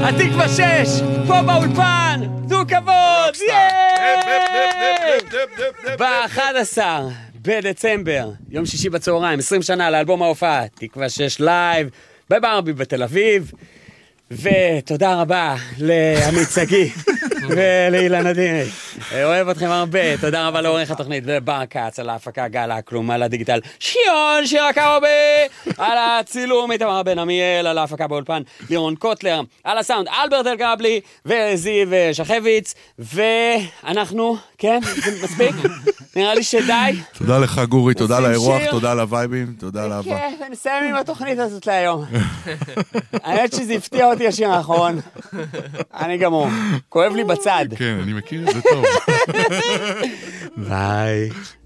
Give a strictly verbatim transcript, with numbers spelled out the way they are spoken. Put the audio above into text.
התקווה שש, פה באולפן, תנו כבוד, ב-אחד עשר בדצמבר, יום שישי בצהריים, עשרים שנה לאלבום ההופעה, תקווה שש לייב, בברבי בתל אביב, ותודה רבה לעמית שגיא ולאילן אדירי. אוהב אתכם הרבה. תודה רבה לעורך התוכנית ובר כץ, על ההפקה גל אקלום, על הדיגיטל שיון שירה קרובי, על הצילום איתמר בן עמיאל, על ההפקה באולפן לירון קוטלר, על הסאונד אלברט אלגבלי וזיו שחביץ, ואנחנו, כן, זה מספיק? נראה לי שדי. תודה לך גורי, תודה לאירוח, תודה לווייבים, תודה לאהבה. כן, ונסיים עם התוכנית הזאת להיום. האמת שזה הפתיע אותי השיר האחרון. אני גמור. כואב לי בצד. כן, אני מכיר את זה טוב. ביי.